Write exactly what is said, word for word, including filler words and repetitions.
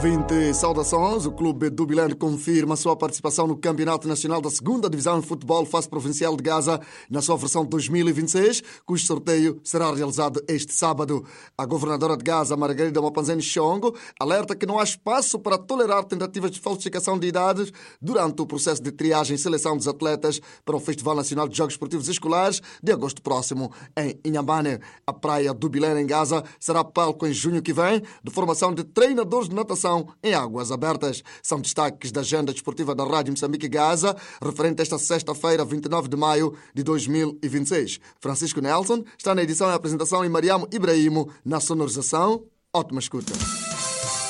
Ouvinte, saudações. O Clube do Bilene confirma sua participação no Campeonato Nacional da segunda Divisão de Futebol Face Provincial de Gaza na sua versão dois mil e vinte e seis, cujo sorteio será realizado este sábado. A governadora de Gaza, Margarida Mopanzeni Shongo, alerta que não há espaço para tolerar tentativas de falsificação de idades durante o processo de triagem e seleção dos atletas para o Festival Nacional de Jogos Esportivos Escolares de agosto próximo em Inhambane. A praia do Bilene, em Gaza, será palco em junho que vem de formação de treinadores de natação em águas abertas. São destaques da agenda desportiva da Rádio Moçambique Gaza, referente a esta sexta-feira, vinte e nove de maio de dois mil e vinte e seis. Francisco Nelson está na edição e apresentação e Mariamo Ibrahimo na sonorização. Ótima escuta.